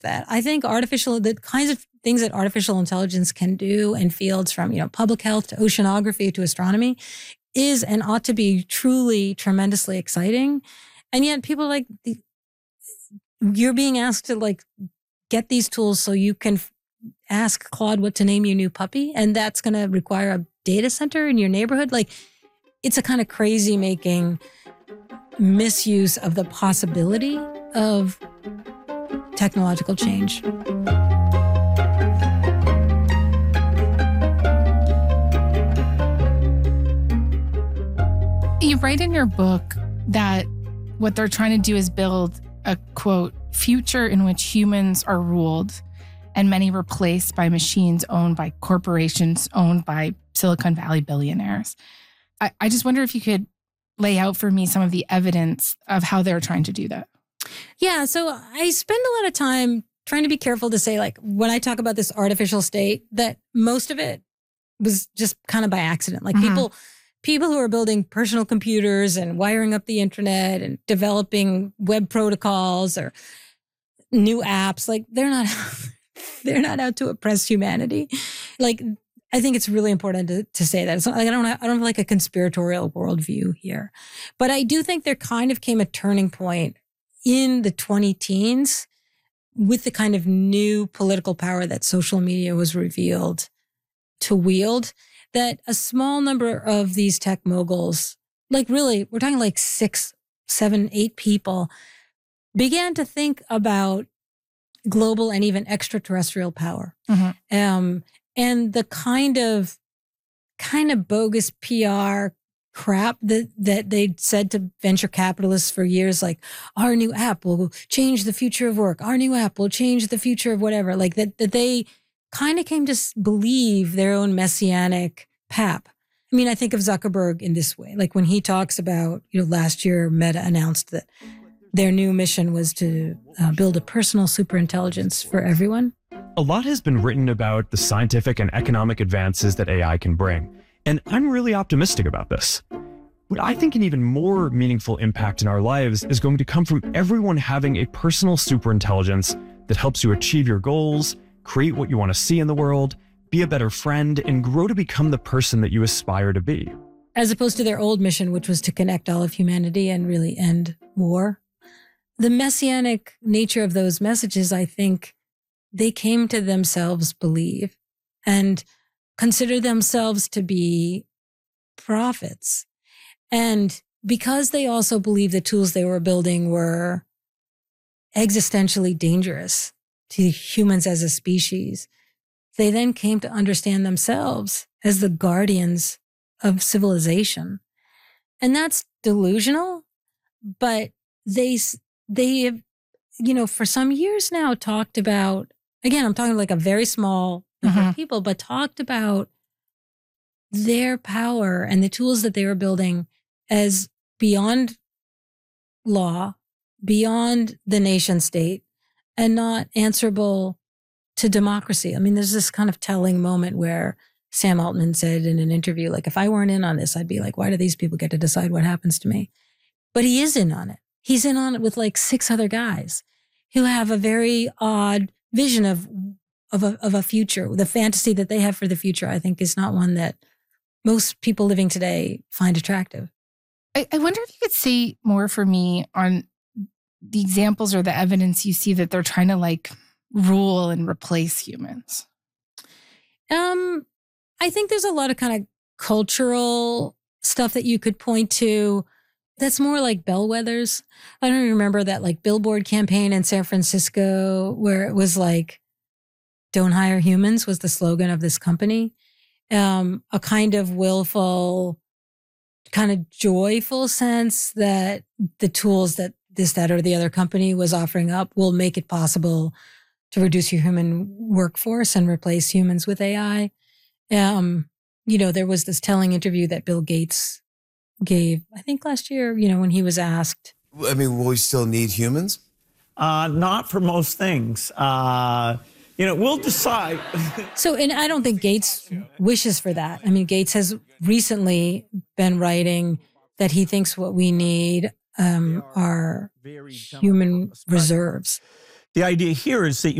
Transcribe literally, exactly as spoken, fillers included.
that I think artificial, the kinds of things that artificial intelligence can do in fields from, you know, public health to oceanography to astronomy is and ought to be truly tremendously exciting. And yet people like, the, you're being asked to like get these tools so you can f- ask Claude what to name your new puppy. And that's going to require a data center in your neighborhood. Like, it's a kind of crazy making misuse of the possibility of technological change. You write in your book that what they're trying to do is build a, quote, future in which humans are ruled and many replaced by machines owned by corporations owned by Silicon Valley billionaires. I, I just wonder if you could lay out for me some of the evidence of how they're trying to do that. Yeah, so I spend a lot of time trying to be careful to say, like, when I talk about this artificial state, that most of it was just kind of by accident. Like, mm-hmm. people... People who are building personal computers and wiring up the internet and developing web protocols or new apps, like they're not, they're not out to oppress humanity. Like, I think it's really important to, to say that. It's not like I don't, have, I don't have like a conspiratorial worldview here, but I do think there kind of came a turning point in the twenty teens with the kind of new political power that social media was revealed to wield, that a small number of these tech moguls, like really, we're talking like six, seven, eight people, began to think about global and even extraterrestrial power. Mm-hmm. Um, and the kind of, kind of bogus P R crap that, that they'd said to venture capitalists for years, like, our new app will change the future of work. Our new app will change the future of whatever. Like that, that they kind of came to believe their own messianic pap. I mean, I think of Zuckerberg in this way. Like when he talks about, you know, last year Meta announced that their new mission was to uh, build a personal superintelligence for everyone. A lot has been written about the scientific and economic advances that A I can bring, and I'm really optimistic about this. What I think an even more meaningful impact in our lives is going to come from everyone having a personal superintelligence that helps you achieve your goals, create what you want to see in the world, be a better friend, and grow to become the person that you aspire to be. As opposed to their old mission, which was to connect all of humanity and really end war. The messianic nature of those messages, I think they came to themselves believe and consider themselves to be prophets. And because they also believed the tools they were building were existentially dangerous to humans as a species, they then came to understand themselves as the guardians of civilization. And that's delusional, but they, they have, you know, for some years now talked about, again, I'm talking like a very small number mm-hmm. of people, but talked about their power and the tools that they were building as beyond law, beyond the nation state, and not answerable to democracy. I mean, there's this kind of telling moment where Sam Altman said in an interview, like, if I weren't in on this, I'd be like, why do these people get to decide what happens to me? But he is in on it. He's in on it with like six other guys who have a very odd vision of, of a, of a future. The fantasy that they have for the future, I think, is not one that most people living today find attractive. I, I wonder if you could say more for me on the examples or the evidence you see that they're trying to like rule and replace humans. Um, I think there's a lot of kind of cultural stuff that you could point to that's more like bellwethers. I don't remember that like billboard campaign in San Francisco where it was like, don't hire humans was the slogan of this company. Um, a kind of willful, kind of joyful sense that the tools that this, that, or the other company was offering up will make it possible to reduce your human workforce and replace humans with A I. Um, you know, there was this telling interview that Bill Gates gave, I think last year, you know, when he was asked. I mean, will we still need humans? Uh, not for most things. Uh, you know, we'll decide. So, and I don't think Gates wishes for that. I mean, Gates has recently been writing that he thinks what we need um, are human reserves. The idea here is that you